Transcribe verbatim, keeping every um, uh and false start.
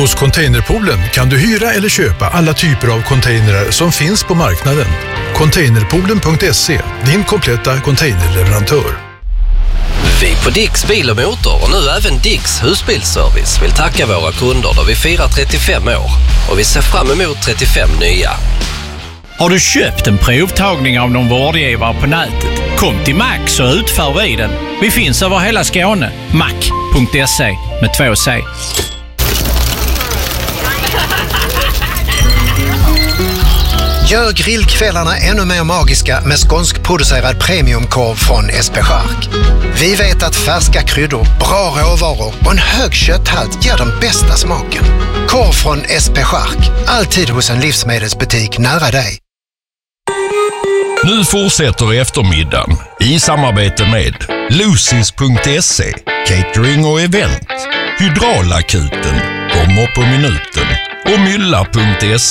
Hos Containerpoolen kan du hyra eller köpa alla typer av containrar som finns på marknaden. Containerpoolen punkt se, din kompletta containerleverantör. Vi på Dicks Bil och Motor och nu även Dicks Husbilsservice vill tacka våra kunder då vi firar trettiofem år och vi ser fram emot trettiofem nya. Har du köpt en provtagning av någon vårdgivare på nätet? Kom till Max och utför vi den. Vi finns över hela Skåne. mac punkt se med två C. Gör grillkvällarna ännu mer magiska med skånskproducerad premiumkorv från S P Chark. Vi vet att färska kryddor, bra råvaror och en hög kötthalt ger den bästa smaken. Korv från S P Chark, alltid hos en livsmedelsbutik nära dig. Nu fortsätter eftermiddagen i samarbete med Lucis punkt se, catering och event, Hydraulakuten, kommer på minuten och Mylla punkt se.